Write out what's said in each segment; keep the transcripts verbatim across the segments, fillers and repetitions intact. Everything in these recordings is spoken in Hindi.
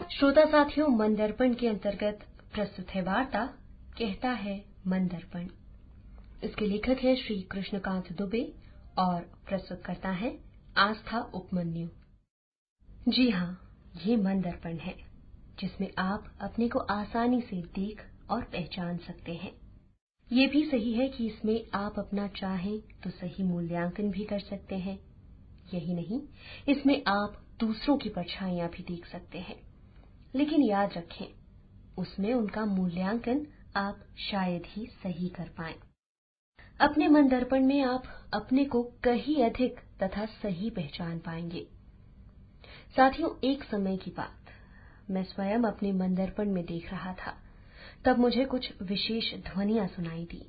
श्रोता साथियों, मन दर्पण के अंतर्गत प्रस्तुत है वार्ता कहता है मन दर्पण। इसके लेखक है श्री कृष्णकांत दुबे और प्रस्तुत करता है आस्था उपमन्यु। जी हाँ, ये मन दर्पण है जिसमें आप अपने को आसानी से देख और पहचान सकते हैं। ये भी सही है कि इसमें आप अपना चाहें तो सही मूल्यांकन भी कर सकते हैं। यही नहीं, इसमें आप दूसरों की परछाइयां भी देख सकते हैं। लेकिन याद रखें, उसमें उनका मूल्यांकन आप शायद ही सही कर पाएं। अपने मन दर्पण में आप अपने को कहीं अधिक तथा सही पहचान पाएंगे। साथियों, एक समय की बात, मैं स्वयं अपने मन दर्पण में देख रहा था। तब मुझे कुछ विशेष ध्वनियां सुनाई दी।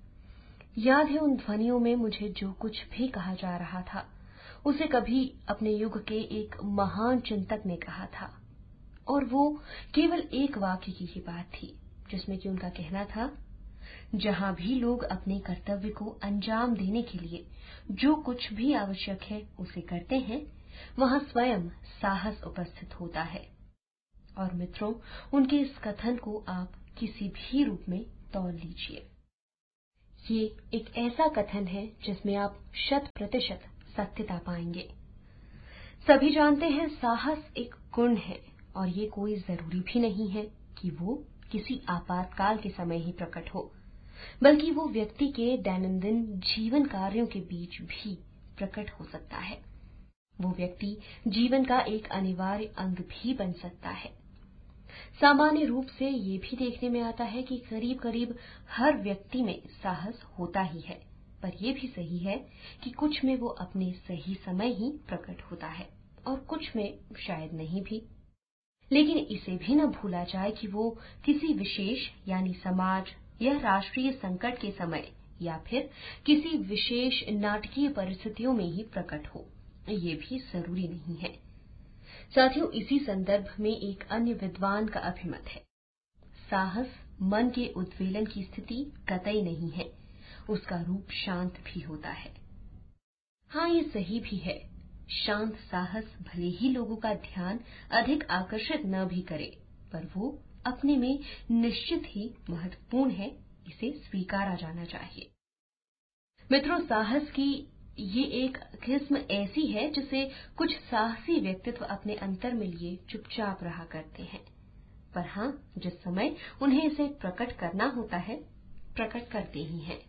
याद है, उन ध्वनियों में मुझे जो कुछ भी कहा जा रहा था उसे कभी अपने युग के एक महान चिंतक ने कहा था, और वो केवल एक वाक्य की ही बात थी जिसमें कि उनका कहना था, जहां भी लोग अपने कर्तव्य को अंजाम देने के लिए जो कुछ भी आवश्यक है उसे करते हैं, वहां स्वयं साहस उपस्थित होता है। और मित्रों, उनके इस कथन को आप किसी भी रूप में तौल लीजिए। ये एक ऐसा कथन है जिसमें आप शत प्रतिशत सत्यता पाएंगे। सभी जानते हैं, साहस एक गुण है और ये कोई जरूरी भी नहीं है कि वो किसी आपातकाल के समय ही प्रकट हो, बल्कि वो व्यक्ति के दैनंदिन जीवन कार्यों के बीच भी प्रकट हो सकता है। वो व्यक्ति जीवन का एक अनिवार्य अंग भी बन सकता है। सामान्य रूप से ये भी देखने में आता है कि करीब करीब हर व्यक्ति में साहस होता ही है, पर यह भी सही है कि कुछ में वो अपने सही समय ही प्रकट होता है और कुछ में शायद नहीं भी। लेकिन इसे भी न भूला जाए कि वो किसी विशेष यानी समाज या राष्ट्रीय संकट के समय या फिर किसी विशेष नाटकीय परिस्थितियों में ही प्रकट हो, ये भी जरूरी नहीं है। साथियों, इसी संदर्भ में एक अन्य विद्वान का अभिमत है, साहस मन के उद्वेलन की स्थिति कतई नहीं है, उसका रूप शांत भी होता है। हाँ, ये सही भी है, शांत साहस भले ही लोगों का ध्यान अधिक आकर्षित न भी करे, पर वो अपने में निश्चित ही महत्वपूर्ण है, इसे स्वीकारा जाना चाहिए। मित्रों, साहस की ये एक किस्म ऐसी है जिसे कुछ साहसी व्यक्तित्व अपने अंतर में लिए चुपचाप रहा करते हैं, पर हाँ, जिस समय उन्हें इसे प्रकट करना होता है, प्रकट करते ही हैं।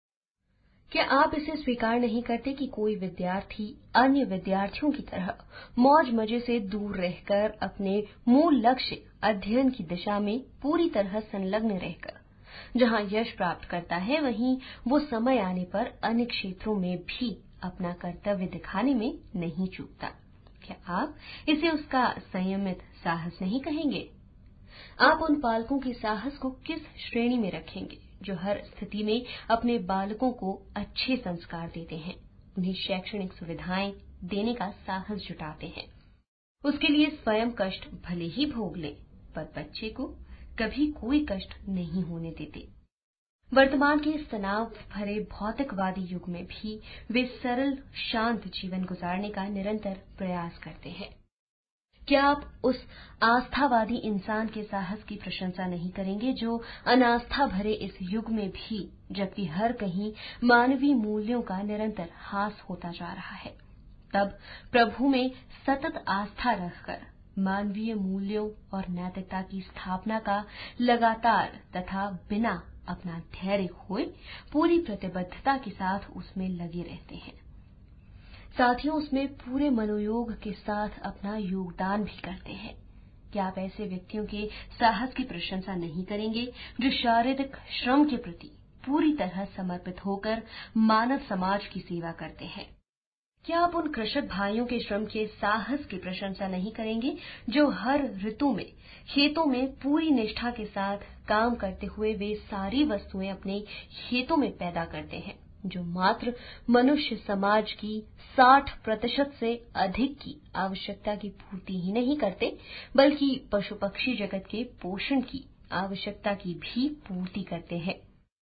क्या आप इसे स्वीकार नहीं करते कि कोई विद्यार्थी अन्य विद्यार्थियों की तरह मौज मजे से दूर रहकर अपने मूल लक्ष्य अध्ययन की दिशा में पूरी तरह संलग्न रहकर जहां यश प्राप्त करता है, वहीं वो समय आने पर अन्य क्षेत्रों में भी अपना कर्तव्य दिखाने में नहीं चूकता? क्या आप इसे उसका संयमित साहस नहीं कहेंगे? आप उन पालकों के साहस को किस श्रेणी में रखेंगे जो हर स्थिति में अपने बालकों को अच्छे संस्कार देते हैं, उन्हें शैक्षणिक सुविधाएं देने का साहस जुटाते हैं, उसके लिए स्वयं कष्ट भले ही भोग लें, पर बच्चे को कभी कोई कष्ट नहीं होने देते? वर्तमान के इस तनाव भरे भौतिकवादी युग में भी वे सरल शांत जीवन गुजारने का निरंतर प्रयास करते हैं। क्या आप उस आस्थावादी इंसान के साहस की प्रशंसा नहीं करेंगे जो अनास्था भरे इस युग में भी, जबकि हर कहीं मानवीय मूल्यों का निरंतर हास होता जा रहा है, तब प्रभु में सतत आस्था रखकर मानवीय मूल्यों और नैतिकता की स्थापना का लगातार तथा बिना अपना धैर्य खोए पूरी प्रतिबद्धता के साथ उसमें लगे रहते हैं? साथियों, उसमें पूरे मनोयोग के साथ अपना योगदान भी करते हैं। क्या आप ऐसे व्यक्तियों के साहस की प्रशंसा नहीं करेंगे जो शारीरिक श्रम के प्रति पूरी तरह समर्पित होकर मानव समाज की सेवा करते हैं? क्या आप उन कृषक भाइयों के श्रम के साहस की प्रशंसा नहीं करेंगे जो हर ऋतु में खेतों में पूरी निष्ठा के साथ काम करते हुए वे सारी वस्तुएं अपने खेतों में पैदा करते हैं जो मात्र मनुष्य समाज की साठ प्रतिशत से अधिक की आवश्यकता की पूर्ति ही नहीं करते, बल्कि पशु पक्षी जगत के पोषण की आवश्यकता की भी पूर्ति करते हैं?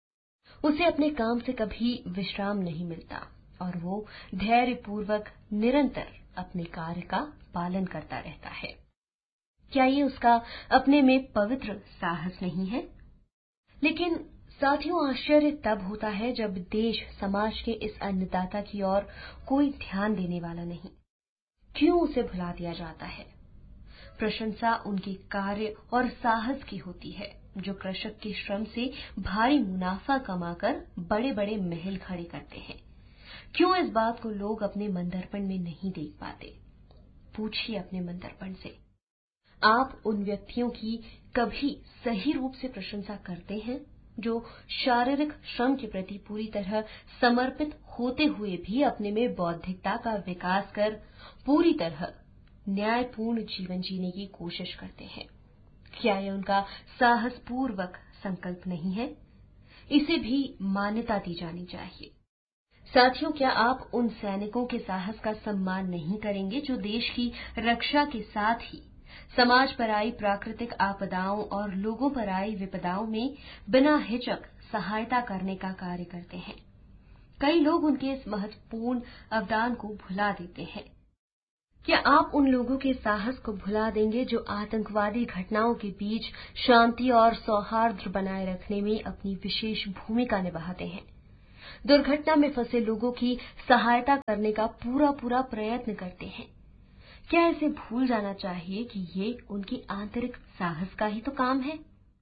उसे अपने काम से कभी विश्राम नहीं मिलता और वो धैर्यपूर्वक निरंतर अपने कार्य का पालन करता रहता है। क्या ये उसका अपने में पवित्र साहस नहीं है? लेकिन साथियों, आश्चर्य तब होता है जब देश समाज के इस अन्नदाता की ओर कोई ध्यान देने वाला नहीं। क्यों उसे भुला दिया जाता है? प्रशंसा उनके कार्य और साहस की होती है, जो कृषक के श्रम से भारी मुनाफा कमाकर बड़े बड़े महल खड़े करते हैं। क्यों इस बात को लोग अपने मंदरपण में नहीं देख पाते? पूछिए अपने मंदरपण से। आप उन व्यक्तियों की कभी सही रूप से प्रशंसा करते हैं जो शारीरिक श्रम के प्रति पूरी तरह समर्पित होते हुए भी अपने में बौद्धिकता का विकास कर पूरी तरह न्यायपूर्ण जीवन जीने की कोशिश करते हैं? क्या यह उनका साहसपूर्वक संकल्प नहीं है? इसे भी मान्यता दी जानी चाहिए। साथियों, क्या आप उन सैनिकों के साहस का सम्मान नहीं करेंगे जो देश की रक्षा के साथ ही समाज पर आई प्राकृतिक आपदाओं और लोगों पर आई विपदाओं में बिना हिचक सहायता करने का कार्य करते हैं? कई लोग उनके इस महत्वपूर्ण अवदान को भुला देते हैं। क्या आप उन लोगों के साहस को भुला देंगे जो आतंकवादी घटनाओं के बीच शांति और सौहार्द बनाए रखने में अपनी विशेष भूमिका निभाते हैं, दुर्घटना में फंसे लोगों की सहायता करने का पूरा पूरा प्रयत्न करते हैं? क्या इसे भूल जाना चाहिए कि ये उनकी आंतरिक साहस का ही तो काम है?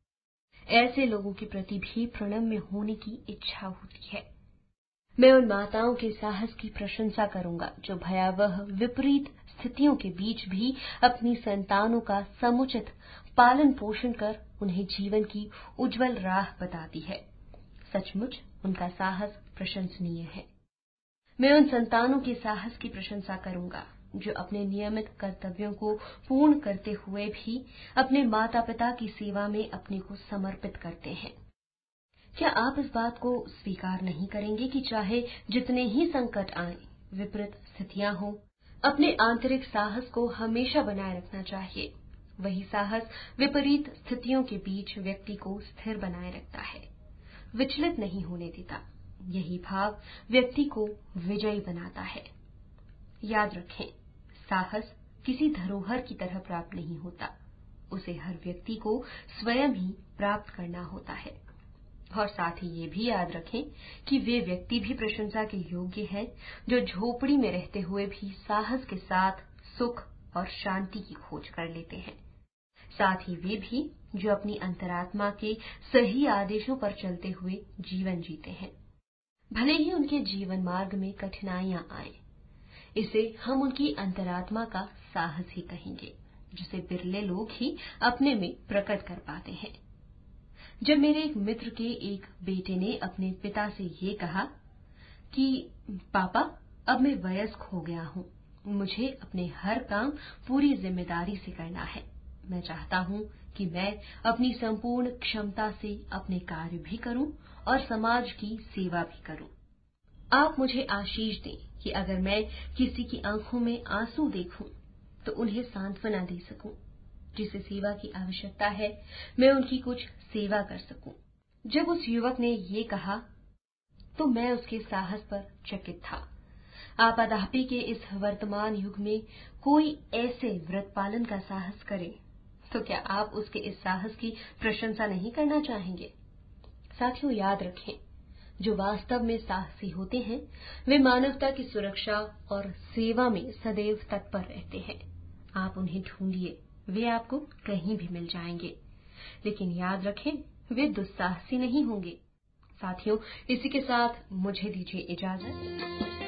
ऐसे लोगों के प्रति भी प्रणम्य होने की इच्छा होती है। मैं उन माताओं के साहस की प्रशंसा करूंगा जो भयावह विपरीत स्थितियों के बीच भी अपनी संतानों का समुचित पालन पोषण कर उन्हें जीवन की उज्जवल राह बताती है। सचमुच उनका साहस प्रशंसनीय है। मैं उन संतानों के साहस की प्रशंसा करूंगा जो अपने नियमित कर्तव्यों को पूर्ण करते हुए भी अपने माता पिता की सेवा में अपने को समर्पित करते हैं। क्या आप इस बात को स्वीकार नहीं करेंगे कि चाहे जितने ही संकट आए, विपरीत स्थितियां हों, अपने आंतरिक साहस को हमेशा बनाए रखना चाहिए? वही साहस विपरीत स्थितियों के बीच व्यक्ति को स्थिर बनाए रखता है, विचलित नहीं होने देता। यही भाव व्यक्ति को विजयी बनाता है। याद रखें, साहस किसी धरोहर की तरह प्राप्त नहीं होता, उसे हर व्यक्ति को स्वयं ही प्राप्त करना होता है। और साथ ही ये भी याद रखें कि वे व्यक्ति भी प्रशंसा के योग्य हैं जो झोपड़ी में रहते हुए भी साहस के साथ सुख और शांति की खोज कर लेते हैं। साथ ही वे भी जो अपनी अंतरात्मा के सही आदेशों पर चलते हुए जीवन जीते हैं, भले ही उनके जीवन मार्ग में कठिनाइयां आए। इसे हम उनकी अंतरात्मा का साहस ही कहेंगे, जिसे बिरले लोग ही अपने में प्रकट कर पाते हैं। जब मेरे एक मित्र के एक बेटे ने अपने पिता से ये कहा कि पापा, अब मैं वयस्क हो गया हूं, मुझे अपने हर काम पूरी जिम्मेदारी से करना है। मैं चाहता हूं कि मैं अपनी संपूर्ण क्षमता से अपने कार्य भी करूं और समाज की सेवा भी करूं। आप मुझे आशीष दें कि अगर मैं किसी की आंखों में आंसू देखूं तो उन्हें सांत्वना दे सकूं। जिसे सेवा की आवश्यकता है, मैं उनकी कुछ सेवा कर सकूं। जब उस युवक ने ये कहा तो मैं उसके साहस पर चकित था। आपाधापी के इस वर्तमान युग में कोई ऐसे व्रत पालन का साहस करे तो क्या आप उसके इस साहस की प्रशंसा नहीं करना चाहेंगे? साथियों, याद रखें, जो वास्तव में साहसी होते हैं वे मानवता की सुरक्षा और सेवा में सदैव तत्पर रहते हैं। आप उन्हें ढूंढिए, वे आपको कहीं भी मिल जाएंगे। लेकिन याद रखें, वे दुस्साहसी नहीं होंगे। साथियों, इसी के साथ मुझे दीजिए इजाजत।